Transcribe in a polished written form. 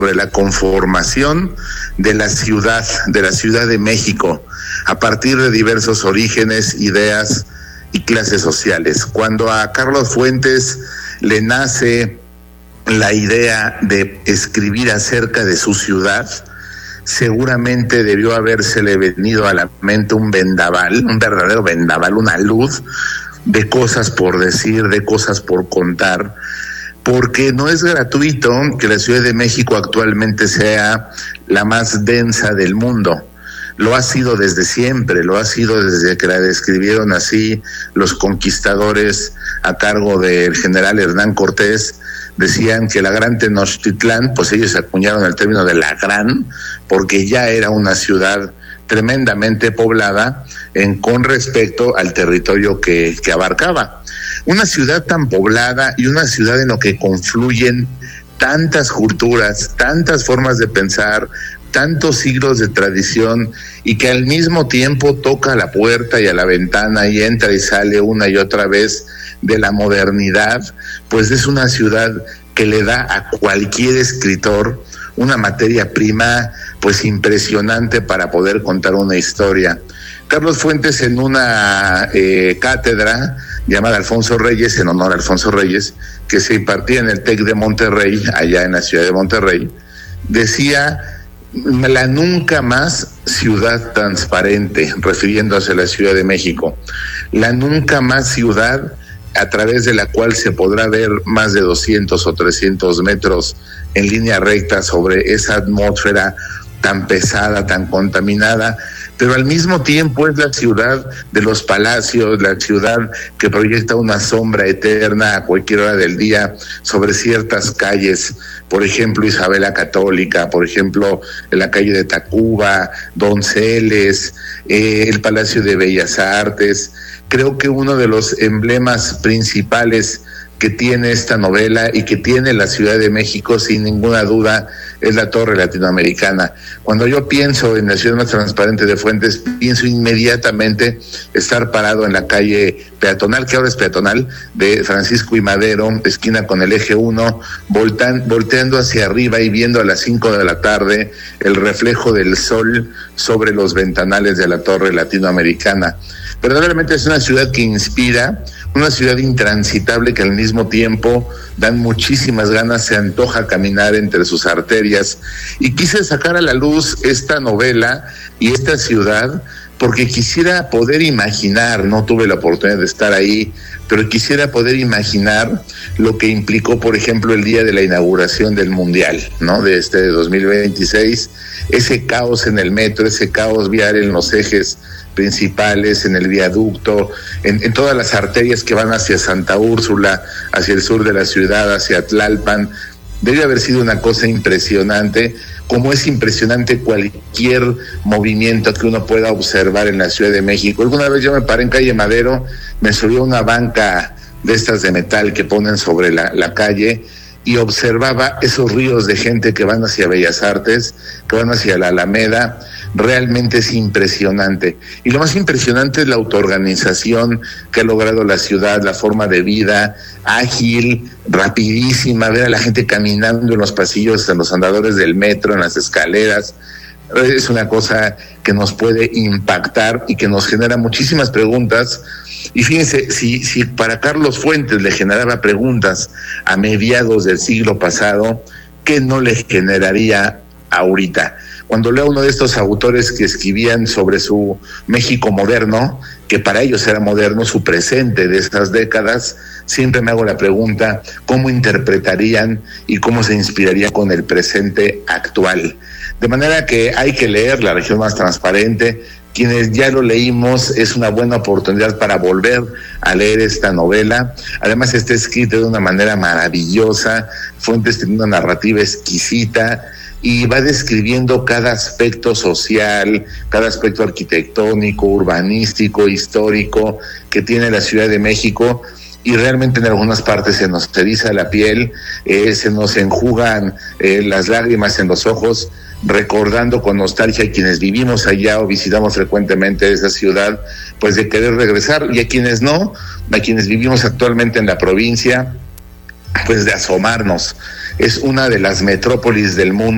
sobre la conformación de la Ciudad de México, a partir de diversos orígenes, ideas y clases sociales. Cuando a Carlos Fuentes le nace la idea de escribir acerca de su ciudad, seguramente debió habérsele venido a la mente un vendaval, un verdadero vendaval, una luz de cosas por decir, de cosas por contar, porque no es gratuito que la Ciudad de México actualmente sea la más densa del mundo. Lo ha sido desde siempre, lo ha sido desde que la describieron así los conquistadores a cargo del general Hernán Cortés. Decían que la Gran Tenochtitlán, pues ellos acuñaron el término de la Gran, porque ya era una ciudad tremendamente poblada con respecto al territorio que abarcaba. Una ciudad tan poblada y una ciudad en la que confluyen tantas culturas, tantas formas de pensar, tantos siglos de tradición, y que al mismo tiempo toca a la puerta y a la ventana y entra y sale una y otra vez de la modernidad, pues es una ciudad que le da a cualquier escritor una materia prima pues impresionante para poder contar una historia. Carlos Fuentes, en una cátedra llamada Alfonso Reyes, en honor a Alfonso Reyes, que se impartía en el TEC de Monterrey, allá en la ciudad de Monterrey, decía: la nunca más ciudad transparente, refiriéndose a la Ciudad de México, la nunca más ciudad a través de la cual se podrá ver más de 200 o 300 metros en línea recta sobre esa atmósfera tan pesada, tan contaminada, pero al mismo tiempo es la ciudad de los palacios, la ciudad que proyecta una sombra eterna a cualquier hora del día sobre ciertas calles, por ejemplo Isabel la Católica, por ejemplo en la calle de Tacuba, Donceles, el Palacio de Bellas Artes. Creo que uno de los emblemas principales que tiene esta novela y que tiene la Ciudad de México, sin ninguna duda, es la Torre Latinoamericana. Cuando yo pienso en la ciudad más transparente de Fuentes, pienso inmediatamente estar parado en la calle peatonal, que ahora es peatonal, de Francisco y Madero, esquina con el eje 1, volteando hacia arriba y viendo a las 5 de la tarde el reflejo del sol sobre los ventanales de la Torre Latinoamericana. Verdaderamente es una ciudad que inspira, una ciudad intransitable que al mismo tiempo dan muchísimas ganas, se antoja caminar entre sus arterias. Y quise sacar a la luz esta novela y esta ciudad porque quisiera poder imaginar, no tuve la oportunidad de estar ahí, pero quisiera poder imaginar lo que implicó, por ejemplo, el día de la inauguración del Mundial, ¿no? De 2026, ese caos en el metro, ese caos vial en los ejes principales, en el viaducto, en todas las arterias que van hacia Santa Úrsula, hacia el sur de la ciudad, hacia Tlalpan. Debe haber sido una cosa impresionante, como es impresionante cualquier movimiento que uno pueda observar en la Ciudad de México. Alguna vez yo me paré en calle Madero, me subí a una banca de estas de metal que ponen sobre la calle y observaba esos ríos de gente que van hacia Bellas Artes, que van hacia la Alameda. Realmente es impresionante. Y lo más impresionante es la autoorganización que ha logrado la ciudad, la forma de vida ágil, rapidísima, ver a la gente caminando en los pasillos, en los andadores del metro, en las escaleras. Es una cosa que nos puede impactar y que nos genera muchísimas preguntas. Y fíjense, si para Carlos Fuentes le generaba preguntas a mediados del siglo pasado, ¿qué no le generaría ahorita? Cuando leo a uno de estos autores que escribían sobre su México moderno, que para ellos era moderno, su presente de estas décadas, siempre me hago la pregunta, ¿cómo interpretarían y cómo se inspiraría con el presente actual? De manera que hay que leer La región más transparente. Quienes ya lo leímos, es una buena oportunidad para volver a leer esta novela. Además está escrita de una manera maravillosa, Fuentes tiene una narrativa exquisita y va describiendo cada aspecto social, cada aspecto arquitectónico, urbanístico, histórico que tiene la Ciudad de México, y realmente en algunas partes se nos eriza la piel, se nos enjugan las lágrimas en los ojos, recordando con nostalgia a quienes vivimos allá o visitamos frecuentemente esa ciudad, pues de querer regresar, y a quienes no, a quienes vivimos actualmente en la provincia, pues de asomarnos. Es una de las metrópolis del mundo